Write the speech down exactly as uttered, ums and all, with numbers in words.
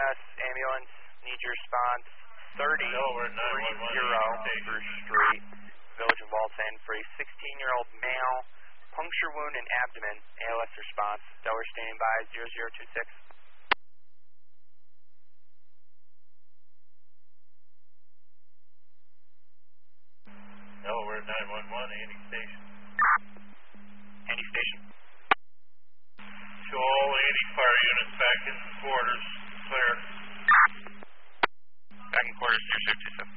S ambulance, need your response. thirty Delaware nine one one First Street, Village of Waltham, for a sixteen-year-old male, puncture wound in abdomen, A L S response. Delaware standing by, zero zero two six. Delaware nine one one, Andy Station. Andy Station. To all Andy fire units back in quarters, clear. Back in quarters, zero zero two seven.